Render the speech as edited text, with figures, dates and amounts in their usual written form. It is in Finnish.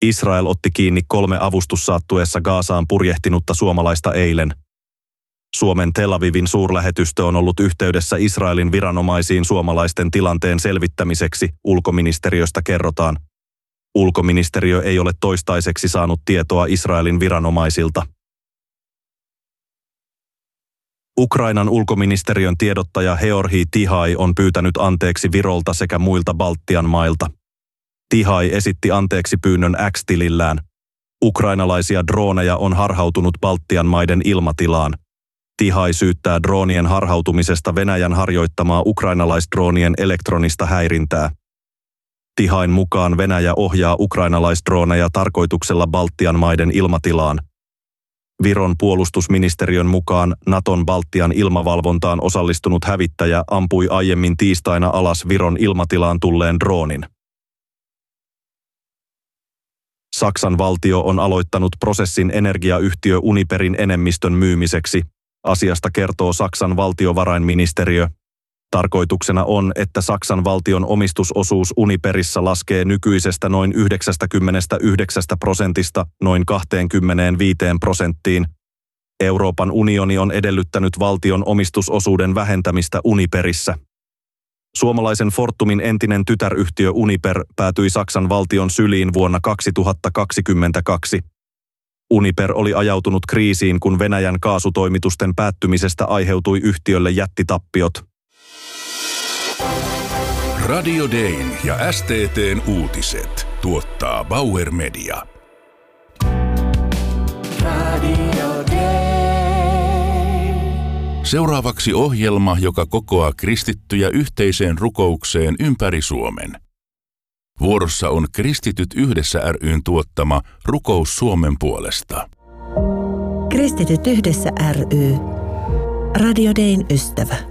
Israel otti kiinni 3 avustussaattueessa Gazaan purjehtinutta suomalaista eilen. Suomen Tel Avivin suurlähetystö on ollut yhteydessä Israelin viranomaisiin suomalaisten tilanteen selvittämiseksi, ulkoministeriöstä kerrotaan. Ulkoministeriö ei ole toistaiseksi saanut tietoa Israelin viranomaisilta. Ukrainan ulkoministeriön tiedottaja Georgi Tihai on pyytänyt anteeksi Virolta sekä muilta Baltian mailta. Tihai esitti anteeksi pyynnön X-tilillään. Ukrainalaisia drooneja on harhautunut Baltian maiden ilmatilaan. Tihai syyttää droonien harhautumisesta Venäjän harjoittamaa ukrainalaisdroonien elektronista häirintää. Tihain mukaan Venäjä ohjaa ukrainalaisdrooneja tarkoituksella Baltian maiden ilmatilaan. Viron puolustusministeriön mukaan Naton Baltian ilmavalvontaan osallistunut hävittäjä ampui aiemmin tiistaina alas Viron ilmatilaan tulleen droonin. Saksan valtio on aloittanut prosessin energiayhtiö Uniperin enemmistön myymiseksi. Asiasta kertoo Saksan valtiovarainministeriö. Tarkoituksena on, että Saksan valtion omistusosuus Uniperissä laskee nykyisestä noin 99% noin 25%. Euroopan unioni on edellyttänyt valtion omistusosuuden vähentämistä Uniperissä. Suomalaisen Fortumin entinen tytäryhtiö Uniper päätyi Saksan valtion syliin vuonna 2022. Uniper oli ajautunut kriisiin, kun Venäjän kaasutoimitusten päättymisestä aiheutui yhtiölle jättitappiot. Radio Dayn ja STT:n uutiset tuottaa Bauer Media. Radio Dayn. Seuraavaksi ohjelma, joka kokoaa kristittyjä yhteiseen rukoukseen ympäri Suomen. Vuorossa on Kristityt yhdessä ry:n tuottama Rukous Suomen puolesta. Kristityt yhdessä ry. Radio Dayn ystävä.